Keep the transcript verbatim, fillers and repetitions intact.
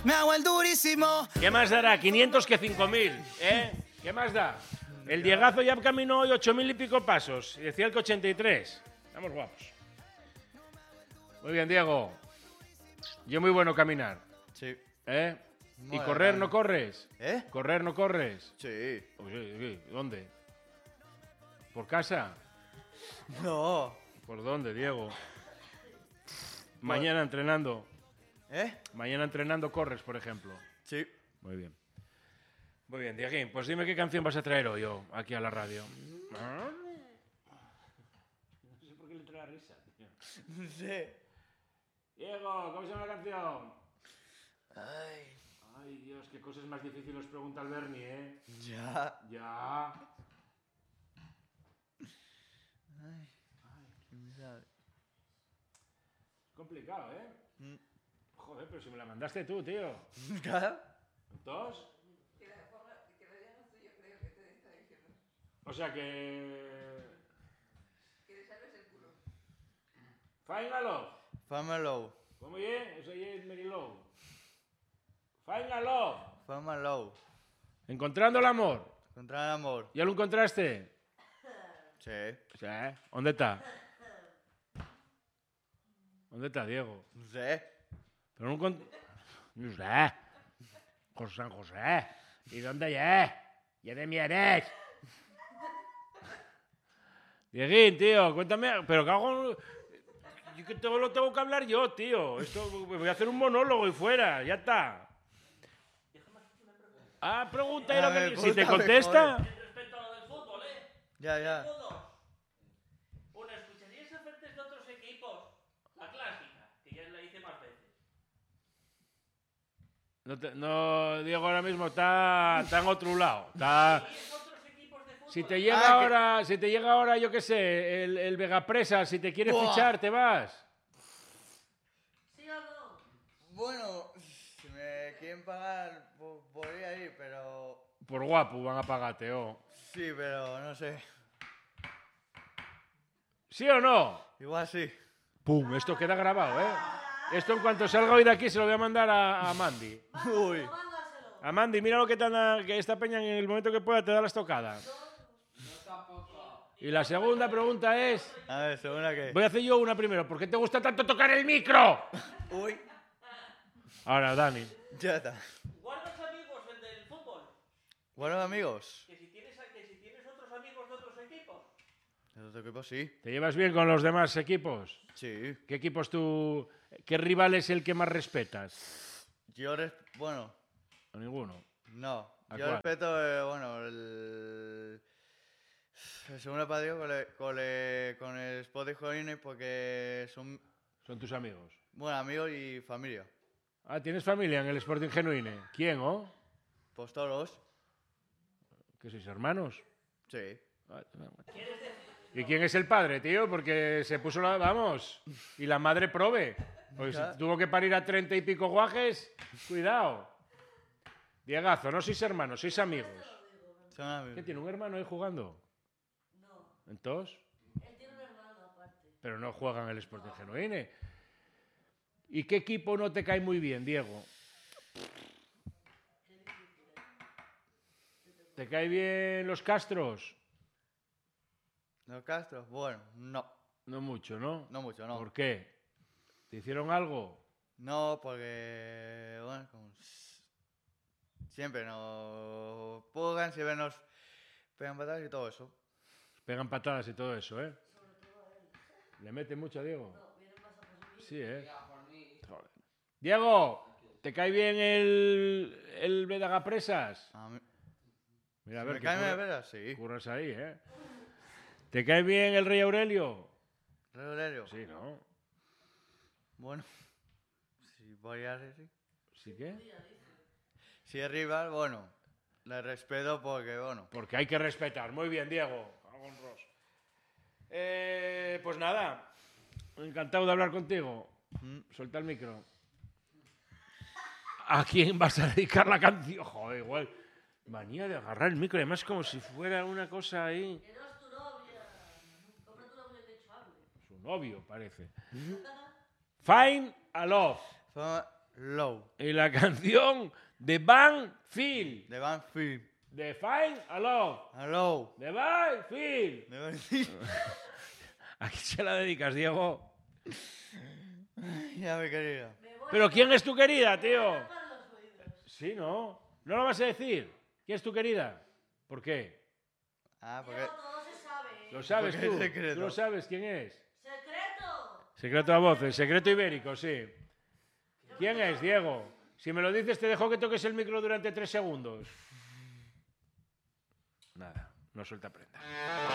me hago el durísimo. ¿Qué más dará? quinientos que cinco mil, ¿eh? ¿Qué más da? El Diegazo ya caminó hoy ocho mil y pico pasos. Y decía el que ochenta y tres. Estamos guapos. Muy bien, Diego. Yo muy bueno caminar. Sí. ¿Eh? ¿Y Mola, correr man. no corres? ¿Eh? ¿Correr no corres? Sí. Uy, uy, uy, ¿dónde? ¿Por casa? No. ¿Por dónde, Diego? Mañana entrenando. ¿Eh? Mañana entrenando corres, por ejemplo. Sí. Muy bien. Muy bien, Dieguín. Pues dime qué canción vas a traer hoy yo, aquí a la radio. No sé por qué le entra la risa, tío. No sé. Diego, ¿cómo se llama la canción? Ay. Ay, Dios, qué cosas más difíciles os pregunta el Bernie, ¿eh? Ya. Ya. Ay. ¿Quién sabe? Es complicado, ¿eh? Mm. Joder, pero si me la mandaste tú, tío. Claro. ¿Entonces? O sea que... Que le salves el culo. Fáingalo. Famalo. ¿Cómo ye? Eso ye es Merilou. Fáingalo. Famalo. Encontrando el amor. Contra el amor. ¿Ya lo encontraste? Sí. Sí. ¿Dónde está? ¿Dónde está, Diego? No sé. Pero no encont... No sé. José San José. ¿Y dónde ye? ¿Ya de Mieres? Dieguín, tío, cuéntame. Pero cago... Yo que todo lo tengo que hablar yo, tío. Esto, voy a hacer un monólogo y fuera. Ya está. Ah, pregunta y A lo que... ver, Si te pregúntame, contesta... Respecto a lo del fútbol, ¿eh? Ya, ya. Fútbol. Bueno, ¿escucharíais ofertas de otros equipos? La clásica, que ya la hice más veces. No, te- no, Diego ahora mismo está, está en otro lado. Está... ¿Escucharíais otros equipos de fútbol? Si te llega Ah, que- ahora, si te llega ahora, yo qué sé, el, el Vegapresa, si te quiere Buah. fichar, te vas. ¿Sí o no? Bueno, si me quieren pagar, po- podría ir, pero... Por guapo van a pagarte, oh. Sí, pero no sé. ¿Sí o no? Igual sí. Pum, esto queda grabado, ¿eh? Esto en cuanto salga hoy de aquí se lo voy a mandar a, a Mandy. Uy. Mándaselo. A Mandy, mira lo que, te anda, que esta peña en el momento que pueda te da las tocadas. Y la segunda pregunta es... A ver, ¿segunda qué? Voy a hacer yo una primero. ¿Por qué te gusta tanto tocar el micro? Uy. Ahora, Dani. Ya está. ¿Guardas amigos el del fútbol? Buenos amigos. Que si tienes, que si tienes otros amigos de otros equipos. ¿De otro equipo sí? ¿Te llevas bien con los demás equipos? Sí. ¿Qué equipos tú... ¿Qué rival es el que más respetas? Yo res... Bueno, A ninguno. no. ¿A Yo cuál? respeto, eh, bueno, el... El segundo partido con, el- con, el- con el Sporting Jolines porque son, Son tus amigos. bueno, amigos y familia. Ah, ¿tienes familia en el Sporting Genuine? ¿Quién, oh? Pues todos. ¿Que sois hermanos? Sí. Ah, ¿Y quién es el padre, tío? Porque se puso la... Vamos. Y la madre prove. Pues Ya. tuvo que parir a treinta y pico guajes. Cuidado. Diegazo, no sois hermanos, sois amigos. Son amigos. ¿Qué tiene un hermano ahí jugando? No, ¿Entonces? él tiene un hermano aparte. Pero no juegan el Sporting Genuine. ¿Y qué equipo no te cae muy bien, Diego? ¿Te cae bien los Castros? ¿Los Castros? Bueno, no. No mucho, ¿no? No mucho, no. ¿Por qué? ¿Te hicieron algo? No, porque, bueno, como s- siempre nos pugan, siempre nos pegan patadas y todo eso. Pegan patadas y todo eso, ¿eh? ¿Le mete mucho a Diego? Sí, ¿eh? Joder. Diego, ¿te cae bien el, el Vedagapresas? A mí, Mira, a si ver, me que cae, me curra- veras, sí. curras ahí, ¿eh? ¿Te cae bien el Rey Aurelio? Regulero. Sí, ¿no? Bueno, si voy a ser, sí. ¿Sí qué? Si es rival, bueno, le respeto porque, bueno, Porque hay que respetar. Muy bien, Diego. Vamos, Ros. Eh, pues nada, encantado de hablar contigo. mm, Suelta el micro. ¿A quién vas a dedicar la canción? Joder, igual. Manía de agarrar el micro, además como si fuera una cosa ahí. Que no es tu novia. Cómprate una muñeca hinchable. Su novio, parece. Fine a love. fama- Low. Y la canción de Van Phil. De Van Phil. De Fine a Love. Hello. De Van Phil. De Van Phil. ¿A quién se la dedicas, Diego? Ya me quería. Me voy ¿Pero a- quién es tu querida, me tío? tapan los oídos. Sí, ¿no? ¿No lo vas a decir? ¿Quién es tu querida? ¿Por qué? Ah, porque... Diego, todo se sabe. ¿eh? ¿Lo sabes Porque tú? es secreto. ¿Tú lo sabes quién es? ¡Secreto! Secreto a voces, secreto ibérico, sí. ¿Quién es, Diego? Si me lo dices, te dejo que toques el micro durante tres segundos. Nada, no suelta prenda.